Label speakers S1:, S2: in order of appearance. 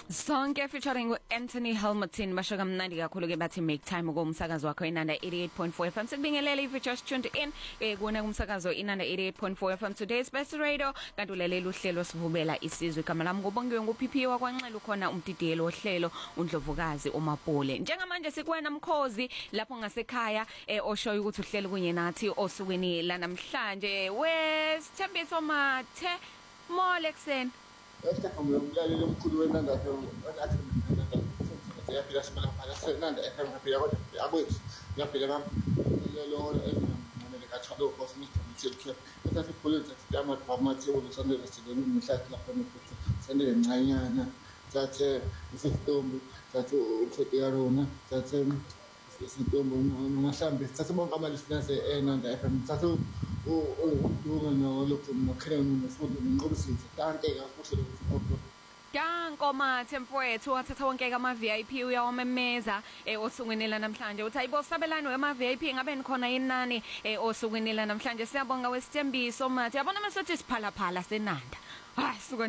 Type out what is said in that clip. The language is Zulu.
S1: Sonke featuring Anthony Helmutin basho kamnandi kakhulu ke bathi make time ukumsakazo wakho Inanda 88.4 FM sikubingelele if you just tuned in kuona kumsakazo Inanda 88.4 FM today's best radio kanti ulalela uhlelo sivubela isizwe igama lami ngobongiwe nguPP wakwanxele ukhona umdidiyelo ohlelo uNdlovukazi uMapole njengamanje sikwena Mkhozi lapho ngasekhaya oshoyo ukuthi uhlelo kunye nathi osukwini la namhlanje wesithembiso mathe Molexen
S2: Esithambe umlaleli omkhulu wenanda athi yaphila simala phala senanda ekhaya kodwa akwethu yaphila lo emamele kathalo cosmic self ethi police yama pharmacy ulusondela sideni umhlathi lapha futhi sendele ncanyana thathe isitombi thathe uFetirona thathe isitombi nomahlambi thathe bonke amalisteners enanda FM thathe no lokho nokhremu nofundo nqobisithe tante kakuhle lokho
S1: Danko mathe mfowethu wathatha wonke ama VIP uyawamemeza osukwinela namhlanje uthi ayibo sabelani wema VIP ngabe nikhona inani osukwinela namhlanje siyabonga wesithembiso mathe yabona mase sithi siphala phala senanda hayi